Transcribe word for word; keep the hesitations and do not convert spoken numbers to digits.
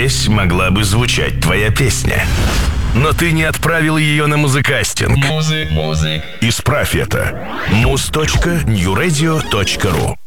здесь могла бы звучать твоя песня. Но ты не отправил ее на музыкастинг. Music, music. Исправь это. муз точка нью радио точка ру